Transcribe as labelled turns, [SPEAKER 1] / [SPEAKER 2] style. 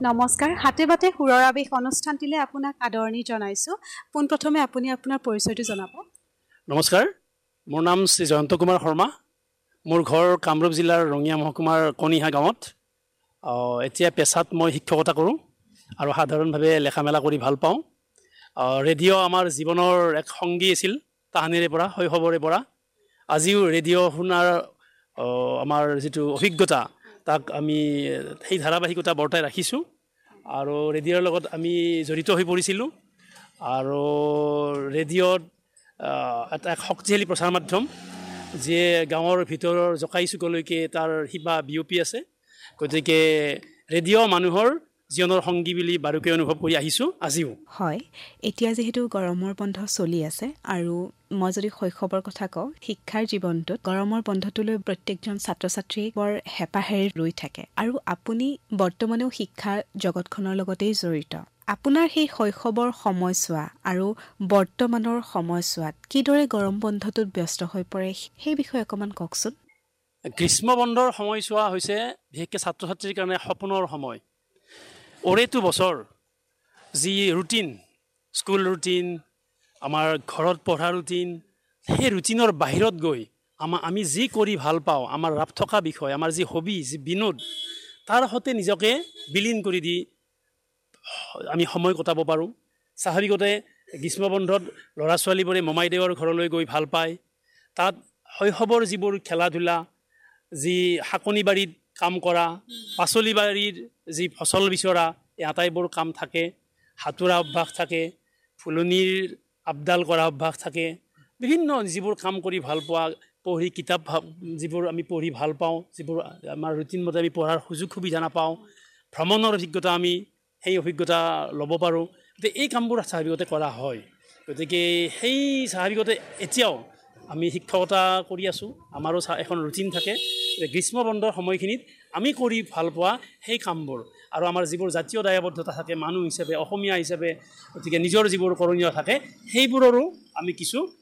[SPEAKER 1] নমস্কাৰ হাতে বাতে সুৰৰ আৱেশ অনুষ্ঠানটিলে আপোনাক আদৰণি জনাইছোঁ পোনপ্ৰথমে আপুনি আপোনাৰ পৰিচয়টো জনাব
[SPEAKER 2] নমস্কাৰ মোৰ নাম শ্ৰী জয়ন্ত কুমাৰ শৰ্মা মোৰ ঘৰ কামৰূপ জিলাৰ ৰঙিয়া মহকুমাৰ কণিহা গাঁৱত এতিয়া পেছাত মই শিক্ষকতা কৰোঁ আৰু সাধাৰণভাৱে লেখা মেলা কৰি ভাল পাওঁ ৰেডিঅ' আমাৰ জীৱনৰ এক সংগী আছিল তাহানিৰে পৰা শৈশৱৰে পৰা আজিও ৰেডিঅ' শুনাৰ আমাৰ যিটো অভিজ্ঞতা তাক আমি সেই ধাৰাবাহিকতা বৰ্তাই ৰাখিছোঁ আৰু ৰেডিঅ'ৰ লগত আমি জড়িত হৈ পৰিছিলোঁ আৰু ৰেডিঅ'ত এটা শক্তিশালী প্ৰচাৰ মাধ্যম যিয়ে গাঁৱৰ ভিতৰৰ জকাই চুকলৈকে তাৰ শিপা বিয়পি আছে গতিকে ৰেডিঅ' মানুহৰ জীৱনৰ সংগী বুলি বাৰুকৈ অনুভৱ কৰি আহিছোঁ আজিও
[SPEAKER 1] হয় এতিয়া যিহেতু গৰমৰ বন্ধ চলি আছে আৰু মই যদি শৈশৱৰ কথা কওঁ শিক্ষাৰ জীৱনটোত গৰমৰ বন্ধটোলৈ প্ৰত্যেকজন ছাত্ৰ ছাত্ৰীয়ে বৰ হেঁপাহেৰে ৰৈ থাকে আৰু আপুনি বৰ্তমানেও শিক্ষাৰ জগতখনৰ লগতেই জড়িত আপোনাৰ সেই শৈশৱৰ সময়ছোৱা আৰু বৰ্তমানৰ সময়ছোৱাত কিদৰে গৰম বন্ধটোত ব্যস্ত হৈ পৰে সেই বিষয়ে অকণমান কওকচোন
[SPEAKER 2] গ্ৰীষ্ম বন্ধৰ সময়ছোৱা হৈছে বিশেষকৈ ছাত্ৰ ছাত্ৰীৰ কাৰণে সপোনৰ সময় অৰেটো বছৰ যি ৰুটিন স্কুল ৰুটিন আমাৰ ঘৰত পঢ়া ৰুটিন সেই ৰুটিনৰ বাহিৰত গৈ আমি যি কৰি ভাল পাওঁ আমাৰ ৰাপ থকা বিষয় আমাৰ যি হবি যি বিনোদ তাৰ সৈতে নিজকে বিলীন কৰি দি আমি সময় কটাব পাৰোঁ স্বাভাৱিকতে গ্ৰীষ্ম বন্ধত ল'ৰা ছোৱালীবোৰে মোমাইদেউৰ ঘৰলৈ গৈ ভাল পায় তাত শৈশৱৰ যিবোৰ খেলা ধূলা যি শাকনি বাৰীত কাম কৰা পাচলি বাৰীৰ যি ফচল বিচৰা এই আটাইবোৰ কাম থাকে সাঁতোৰা অভ্যাস থাকে ফুলনিৰ আপডাল কৰা অভ্যাস থাকে বিভিন্ন যিবোৰ কাম কৰি ভাল পোৱা পঢ়ি কিতাপ যিবোৰ আমি পঢ়ি ভাল পাওঁ যিবোৰ আমাৰ ৰুটিন মতে আমি পঢ়াৰ সুযোগ সুবিধা নাপাওঁ ভ্ৰমণৰ অভিজ্ঞতা আমি সেই অভিজ্ঞতা ল'ব পাৰোঁ গতিকে এই কামবোৰ স্বাভাৱিকতে কৰা হয় গতিকে সেই স্বাভাৱিকতে এতিয়াও আমি শিক্ষকতা কৰি আছোঁ আমাৰো এখন ৰুটিন থাকে গ্ৰীষ্ম বন্ধৰ সময়খিনিত আমি কৰি ভাল পোৱা সেই কামবোৰ আৰু আমাৰ যিবোৰ জাতীয় দায়বদ্ধতা থাকে মানুহ হিচাপে অসমীয়া হিচাপে গতিকে নিজৰ যিবোৰ কৰণীয় থাকে সেইবোৰৰো আমি কিছু